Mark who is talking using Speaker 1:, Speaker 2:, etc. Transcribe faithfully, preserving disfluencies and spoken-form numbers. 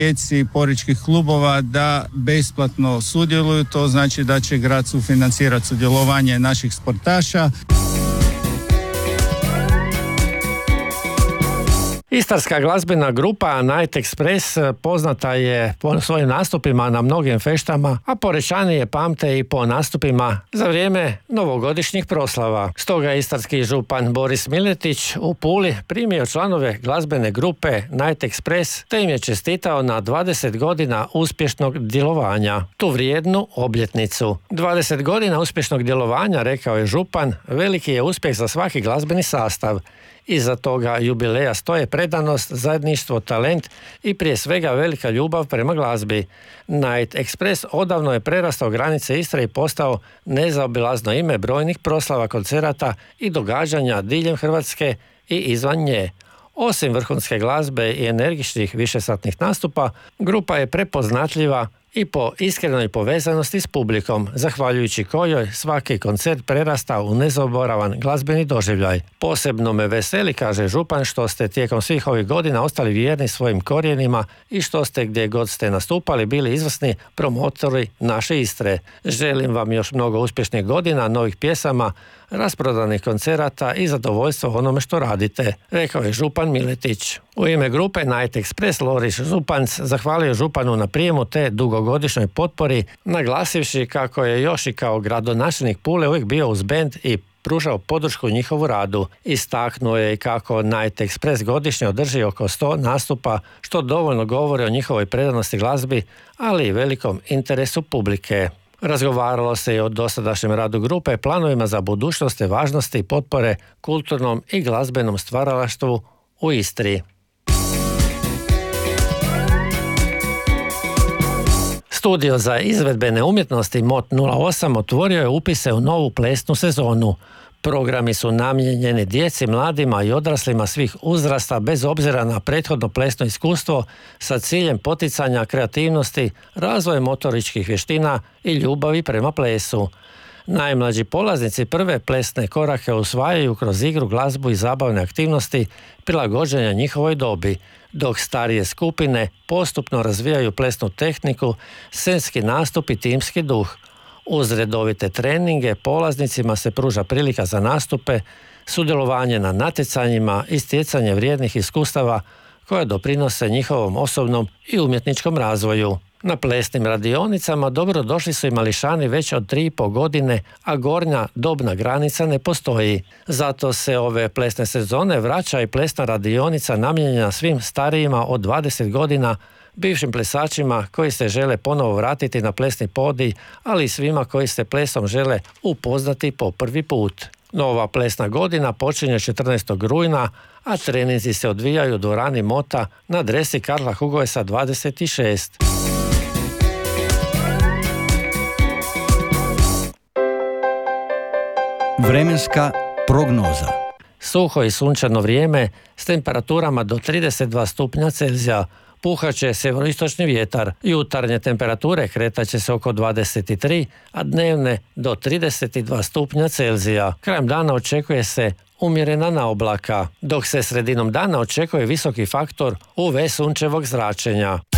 Speaker 1: djeci Porečkih klubova da besplatno sudjeluju. To znači da će grad sufinancirati sudjelovanje naših sportaša.
Speaker 2: Istarska glazbena grupa Night Express poznata je po svojim nastupima na mnogim feštama, a Porečani je pamte i po nastupima za vrijeme novogodišnjih proslava. Stoga istarski župan Boris Miletić u Puli primio članove glazbene grupe Night Express te im je čestitao na dvadeset godina uspješnog djelovanja, tu vrijednu obljetnicu. dvadeset godina uspješnog djelovanja, rekao je župan, veliki je uspjeh za svaki glazbeni sastav. Iza toga jubileja stoje predanost, zajedništvo, talent i prije svega velika ljubav prema glazbi. Night Express odavno je prerastao granice Istre i postao nezaobilazno ime brojnih proslava, koncerata i događanja diljem Hrvatske i izvan nje. Osim vrhunske glazbe i energičnih višesatnih nastupa, grupa je prepoznatljiva i po iskrenoj povezanosti s publikom, zahvaljujući kojoj svaki koncert prerasta u nezaboravan glazbeni doživljaj. Posebno me veseli, kaže župan, što ste tijekom svih ovih godina ostali vjerni svojim korijenima i što ste gdje god ste nastupali bili izvrsni promotori naše Istre. Želim vam još mnogo uspješnih godina, novih pjesama, rasprodanih koncerata i zadovoljstva onome što radite, rekao je župan Miletić. U ime grupe Night Express Loris Županc zahvalio županu na prijemu te dugogodišnjoj potpori, naglasivši kako je još i kao gradonačelnik Pule uvijek bio uz bend i pružao podršku njihovu radu. Istaknuo je i kako Night Express godišnje održi oko sto nastupa, što dovoljno govori o njihovoj predanosti glazbi, ali i velikom interesu publike. Razgovaralo se i o dosadašnjem radu grupe, planovima za budućnost te važnosti i potpore kulturnom i glazbenom stvaralaštvu u Istri. Studio za izvedbene umjetnosti M O T nula osam otvorio je upise u novu plesnu sezonu. Programi su namijenjeni djeci, mladima i odraslima svih uzrasta bez obzira na prethodno plesno iskustvo sa ciljem poticanja kreativnosti, razvoja motoričkih vještina i ljubavi prema plesu. Najmlađi polaznici prve plesne korake usvajaju kroz igru, glazbu i zabavne aktivnosti prilagođenja njihovoj dobi, dok starije skupine postupno razvijaju plesnu tehniku, scenski nastup i timski duh. Uz redovite treninge polaznicima se pruža prilika za nastupe, sudjelovanje na natjecanjima i stjecanje vrijednih iskustava koja doprinose njihovom osobnom i umjetničkom razvoju. Na plesnim radionicama dobro došli su i mališani već od tri i pol godine, a gornja dobna granica ne postoji. Zato se ove plesne sezone vraća i plesna radionica namijenjena svim starijima od dvadeset godina, bivšim plesačima koji se žele ponovo vratiti na plesni podij, ali i svima koji se plesom žele upoznati po prvi put. Nova plesna godina počinje četrnaestog rujna, a treninzi se odvijaju u dvorani Mota na adresi Karla Hugoesa dvadeset šest.
Speaker 3: Vremenska prognoza.
Speaker 2: Suho i sunčano vrijeme s temperaturama do trideset dva stupnja Celzija. Puhaće sjeveroistočni vjetar. Jutarnje temperature kretat će se oko dvadeset tri, a dnevne do trideset dva stupnja Celzija. Krajem dana očekuje se umjerena naoblaka, dok se sredinom dana očekuje visoki faktor U V sunčevog zračenja.